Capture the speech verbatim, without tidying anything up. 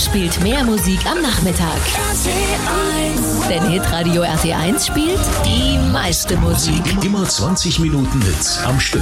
spielt mehr Musik am Nachmittag. R T eins. Denn Hitradio R T eins spielt die meiste Musik. Immer zwanzig Minuten Hits am Stück.